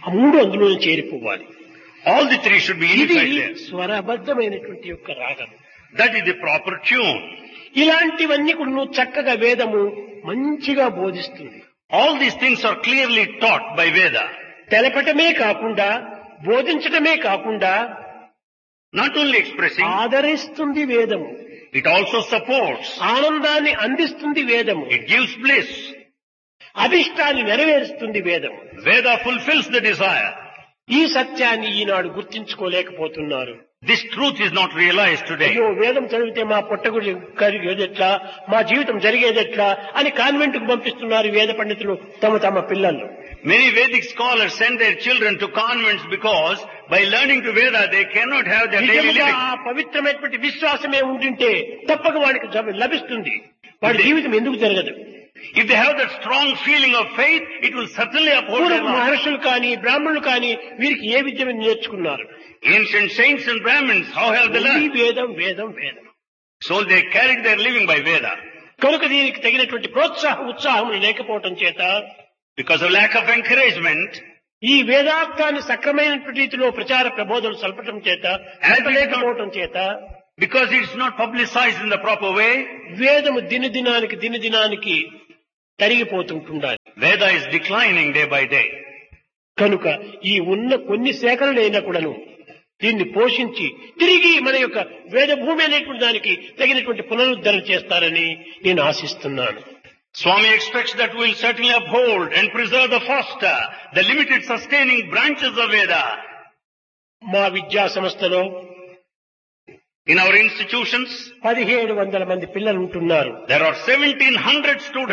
ఆ మూడు అందులో చేరిపోవాలి. All the three should be ఇది unified there. స్వరబద్ధమైనటువంటి యొక్క రాగం. That is the proper tune. ఇలాంటివన్నీ కూడా నువ్వు చక్కగా వేదము మంచిగా బోధిస్తుంది. All these things are clearly taught by Veda. తెలపటమే కాకుండా బోధించటమే కాకుండా Not only expressing, ఆదరిస్తుంది వేదము, it also supports. ఆనందాన్ని అందిస్తుంది వేదము, It gives bliss. అభిష్టాన్ని నెరవేరుస్తుంది వేదము. Veda fulfills the desire. ఈ సత్యాన్ని ఈనాడు గుర్తించుకోలేకపోతున్నారు. This truth is not realized today. అయ్యో వేదం చదివితే మా పొట్టగుడి కరిగేదెట్లా, మా జీవితం జరిగేదెట్లా అని కాన్వెంట్ కు పంపిస్తున్నారు వేద పండితులు తమ తమ పిల్లలు. Many Vedic scholars send their children to convents because by learning to Veda they cannot have their daily నిజంగా living. ఆ పవిత్రమైనటువంటి విశ్వాసమే ఉండింటే తప్పక వాడికి లభిస్తుంది. వాడి జీవితం ఎందుకు జరగదు? If they have that strong feeling of faith, it will certainly uphold their పూర్వ life. మహర్షులు కానీ బ్రాహ్మణులు కానీ వీరికి ఏ విద్యను నేర్చుకున్నారు? Ancient saints and Brahmins, how have they only learned? వేదం వేదం వేదం. So they carried their living by Veda. కనుక దీనికి తగినటువంటి ఉత్సాహం లేకపోవటం చేత, Because of lack of encouragement, ఈ వేదార్థాన్ని సక్రమైనటువంటి రీతిలో ప్రచార ప్రబోధనలు సల్పటం చేత, లేకపోవటం చేత because it's not publicized in the proper way, వేదము దినదినానికి తరిగిపోతుంటుండాలి. Veda is declining day by day. కనుక ఈ ఉన్న కొన్ని సేకరణలైనా కూడాను దీన్ని పోషించి తిరిగి మన యొక్క వేద భూమి అనేటువంటి దానికి తగినటువంటి పునరుద్ధరణ చేస్తారని నేను ఆశిస్తున్నాను. Swami expects that we'll certainly uphold and preserve the foster, the limited sustaining branches of Veda. మా విద్యా సంస్థలో In our institutions, 1700 మంది పిల్లలు ఉంటున్నారు. there are 1700 students.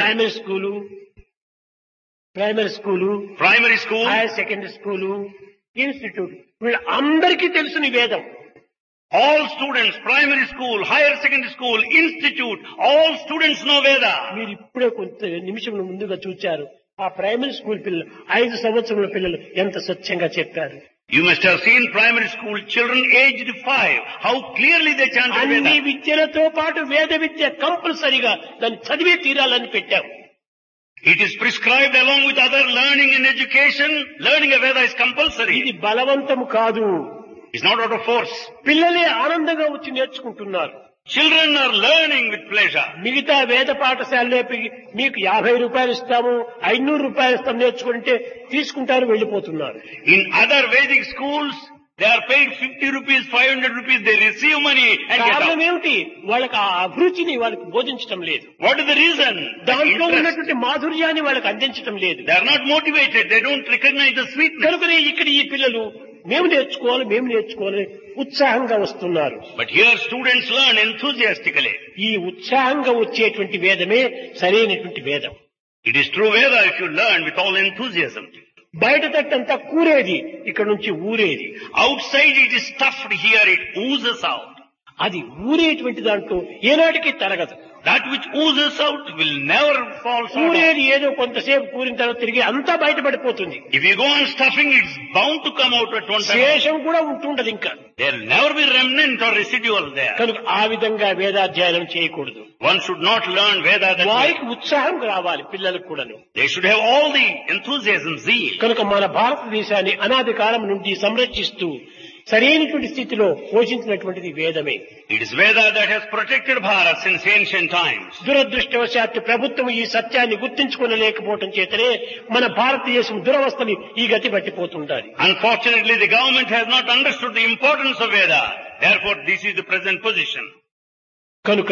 Primary school, Primary school, higher secondary school, institute, వీళ్ళందరికీ తెలుసుని వేదం. all students, primary school, higher secondary school, institute, all students know Veda. మీరు ఇప్పుడే కొంత నిమిషం ముందుగా చూచారు ఆ ప్రైమరీ స్కూల్ పిల్లలు 5 సంవత్సరముల పిల్లలు ఎంత స్వచ్ఛంగా చెప్పారు. You must have seen primary school children aged 5, how clearly they chanted అన్ని Veda. విద్యలతో పాటు వేద విద్య కంపల్సరిగా దాన్ని చదివే తీరాలని పెట్టాం. It is prescribed along with other learning and education. Learning of Veda is ఇది compulsory. బలవంతము కాదు. It's not out of force. పిల్లలే ఆనందంగా వచ్చి నేర్చుకుంటున్నారు. Children are learning with pleasure. మిగతా వేద పాఠశాలలో మీకు 50 రూపాయలు ఇస్తాము, 500 రూపాయలు ఇస్తాము నేర్చుకుంటే తీసుకుంటారు, వెళ్ళిపోతున్నారు. In other Vedic schools, they are paid 50 rupees, 500 rupees, they receive money and get కారణం out. ఏమిటి? వాళ్ళకి ఆ అభిరుచిని వాళ్ళకి బోధించడం లేదు. What is the reason? The దాంట్లో interest. ఉన్నటువంటి మాధుర్యాన్ని వాళ్ళకి అందించడం లేదు. They are not motivated, they don't recognize the sweetness. కనుకనే ఇక్కడ ఈ పిల్లలు మేము నేర్చుకోవాలి ఉత్సాహంగా వస్తున్నారు. But here students learn enthusiastically. ఈ ఉత్సాహంగా వచ్చేటువంటి వేదమే సరైనటువంటి వేదం. It is true Veda if you learn with all enthusiasm. బయట తట్టంతా కూరేది, ఇక్కడ నుంచి ఊరేది. Outside it is stuffed, here it oozes out. అది ఊరేటువంటి దాంట్లో ఏనాటికి తరగదు. That which oozes out will never fall short. కూరేది ఏదో కొంతసేపు కూరిన తర్వాత తిరిగి అంతా బయటపడిపోతుంది. If you go on stuffing, it's bound to come out at one time. శేషం కూడా ఉంటుండదు ఇంకా. There will never be remnant or residual there. కనుక ఆ విధంగా వేదాధ్యయనం చేయకూడదు. One should not learn Veda that way. వారికి ఉత్సాహం రావాలి పిల్లలకు కూడాను. They should have all the enthusiasm, zeal. కనుక మన భారతదేశాన్ని అనాది కాలం నుండి సంరక్షిస్తూ సరైనటువంటి స్థితిలో పోషించినటువంటిది వేదమే. It is Veda that has protected Bharat since ancient times. దురదృష్టవశాత్తు ప్రభుత్వం ఈ సత్యాన్ని గుర్తించుకోలేకపోవటం చేతనే మన భారతదేశం దురవస్థని ఈ గతి పట్టిపోతుంటారు. Unfortunately, the government has not understood the importance of Veda. Therefore, this is the present position. కనుక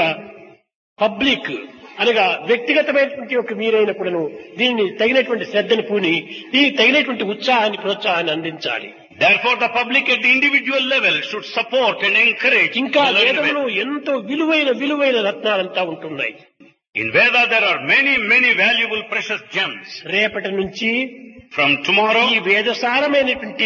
పబ్లిక్ అనగా వ్యక్తిగతమైనటువంటి ఒక మీరైనప్పుడును దీన్ని తగినటువంటి శ్రద్ధను పూని దీనికి తగినటువంటి ప్రోత్సాహాన్ని అందించాలి. Therefore, the public at the individual level should support and encourage. ఇంకా the learning of వేదంలో Veda. ఎంతో విలువైన రత్నాలంతా ఉంటున్నాయి. In Veda, there are many valuable precious gems. రేపటి నుంచి From tomorrow, ఈ వేదసారమైనటువంటి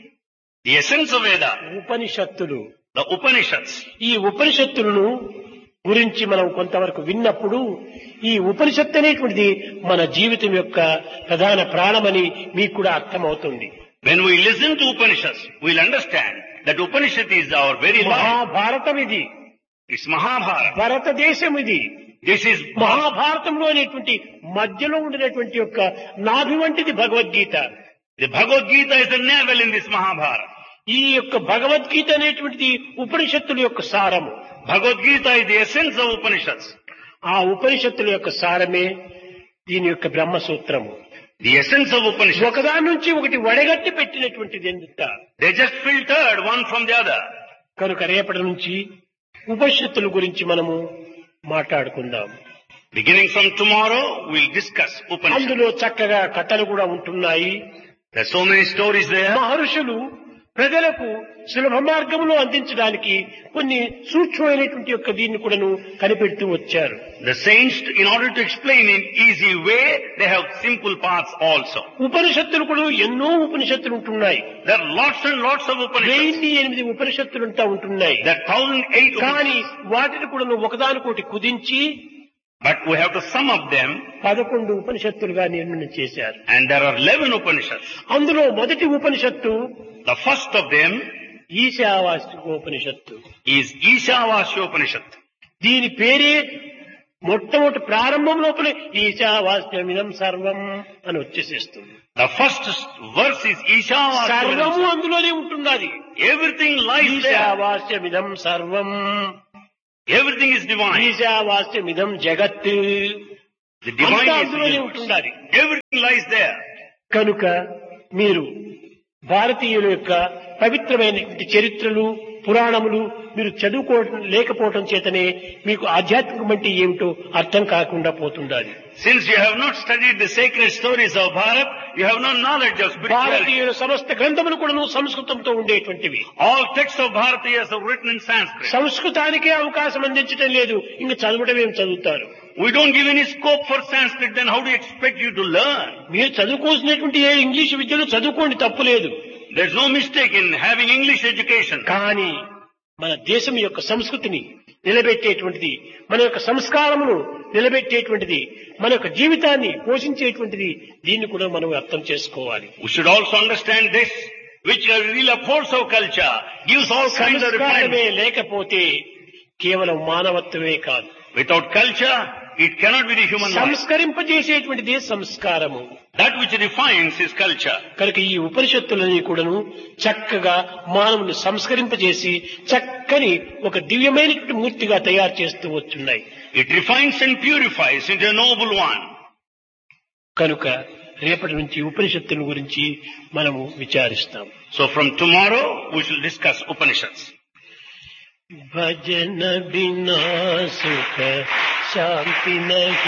the essence of Veda, ఉపనిషత్తులు, the Upanishads. ఈ ఉపనిషత్తులను గురించి మనం కొంతవరకు విన్నప్పుడు ఈ ఉపనిషత్తు అనేటువంటిది మన జీవితం యొక్క ప్రధాన ప్రాణమని మీకు కూడా అర్థమవుతుంది. When we listen to Upanishads, we'll understand that Upanishad is our very life. Mahabharatam ఇది, It's Mahabharata. భారతదేశం ఇది. This is మహాభారతంలో అనేటువంటి మధ్యలో ఉండినటువంటి యొక్క నాభి వంటిది Bhagavad Gita. The Bhagavad Gita is the navel in this Mahabharata. ఈ యొక్క భగవద్గీత అనేటువంటిది ఉపనిషత్తుల యొక్క సారము. Bhagavad Gita is the essence of Upanishads. ఆ ఉపనిషత్తుల యొక్క సారమే దీని యొక్క బ్రహ్మసూత్రము. The essence of Upanishads. ఒకదాని నుంచి ఒకటి వడగట్టి పెట్టినటువంటిది ఎంత. They just filtered one from the other. కనుక రేపటి నుంచి ఉపనిషత్తుల గురించి మనము మాట్లాడుకుందాం. Beginning from tomorrow, we'll discuss Upanishads. అందులో చక్కగా కథలు కూడా ఉంటున్నాయి. There are so many stories there. మహర్షులు ప్రజలకు సులభ మార్గంలో అందించడానికి కొన్ని సూక్ష్మమైనటువంటి యొక్క దీన్ని కూడాను కనిపెడుతూ వచ్చారు. The saints, in order to explain in easy way, they have simple paths also. ఉపనిషత్తులు కూడా ఎన్నో ఉపనిషత్తులు ఉంటున్నాయి. There are lots and lots of Upanishads. 1008 ఉపనిషత్తులు ఉంటున్నాయి. There are 1008 కానీ వాటిని కూడా ఒకదానికొకటి కుదించి but we have to sum up them. 11 ఉపనిషత్తులుగా నిర్ణయం చేశారు. And there are 11 Upanishads. అందులో మొదటి ఉపనిషత్తు The first of them ఈశావాస్యోపనిషత్తు. is Ishavasyopanishad. దీని పేరే మొట్టమొదటి ప్రారంభం లోపలే ఈశావాస్యమిదం సర్వం అని వచ్చేసేస్తుంది. The first verse is Ishavasyopanishad. సర్వము అందులోనే ఉంటున్నది. Everything lies there. ఈశావాస్యమిదం సర్వం. Everything is divine. ఈశావాస్యమిదం జగత్. The divine అంతా is అందులోనే universe. ఉంటున్నది. Everything lies there. కనుక మీరు భారతీయుల యొక్క పవిత్రమైనటువంటి చరిత్రలు పురాణములు మీరు చదువుకోవడం లేకపోవడం చేతనే మీకు ఆధ్యాత్మికం అంటే ఏమిటో అర్థం కాకుండా పోతుండాలి. Since you have not studied the sacred stories of Bharat, you have no knowledge of spirituality. భారతీయుల సమస్త గ్రంథములు కూడా సంస్కృతంతో ఉండేటువంటివి. All texts of Bharatiyas are written in Sanskrit. సంస్కృతానికే అవకాశం అందించడం లేదు, ఇంక చదవడం ఏం చదువుతారు? We don't give any scope for Sanskrit, then how do you expect you to learn? మీరు చదువుకోవాల్సినటువంటి ఏ ఇంగ్లీష్ విద్యను చదువుకోండి, తప్పు లేదు. There's no mistake in having English education. కానీ మన దేశం యొక్క సంస్కృతిని నిలబెట్టేటువంటిది, మన యొక్క సంస్కారమును నిలబెట్టేటువంటిది, మన యొక్క జీవితాన్ని పోషించేటువంటిది, దీన్ని కూడా మనం అర్థం చేసుకోవాలి. We should also understand this, which really upholds our culture, gives all kinds of సంస్కారమే refinement. లేకపోతే కేవలం మానవత్వమే కాదు. Without culture, it cannot be the human life. సంస్కరింపజేసేటువంటిదే సంస్కారము. That which refines is culture. కనుక ఈ ఉపనిషత్తులని కూడాను చక్కగా మానవుని సంస్కరింపజేసి చక్కని ఒక దివ్యమైనటువంటి మూర్తిగా తయారు చేస్తూ వచ్చున్నాయి. It refines and purifies into a noble one. కనుక రేపటి నుంచి ఉపనిషత్తుల గురించి మనము విచారిస్తాం. So from tomorrow, we shall discuss Upanishads. భజన బినా సుఖ శాంతి నహి